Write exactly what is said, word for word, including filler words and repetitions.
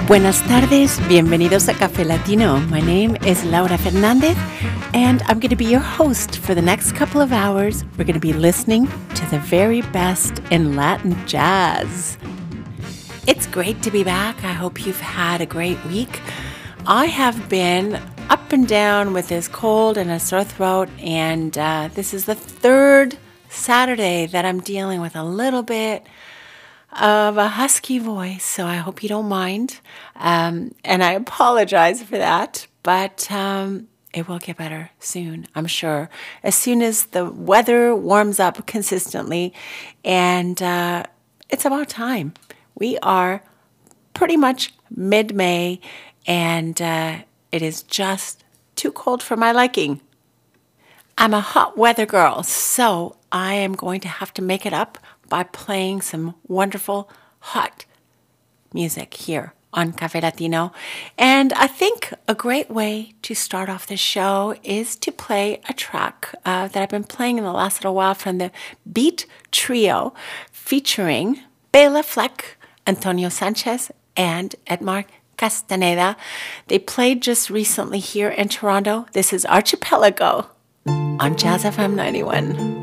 Buenas tardes, bienvenidos a Café Latino. My name is Laura Fernandez, and I'm going to be your host for the next couple of hours. We're going to be listening to the very best in Latin jazz. It's great to be back. I hope you've had a great week. I have been up and down with this cold and a sore throat, and uh, this is the third Saturday that I'm dealing with a little bit of a husky voice, so I hope you don't mind. Um, and I apologize for that, but um, it will get better soon, I'm sure. As soon as the weather warms up consistently, and uh, it's about time. We are pretty much mid-May, and uh, it is just too cold for my liking. I'm a hot weather girl, so I am going to have to make it up by playing some wonderful hot music here on Café Latino. And I think a great way to start off the show is to play a track uh, that I've been playing in the last little while from the Beat Trio featuring Bela Fleck, Antonio Sanchez, and Edmar Castaneda. They played just recently here in Toronto. This is Archipelago on Jazz F M ninety-one.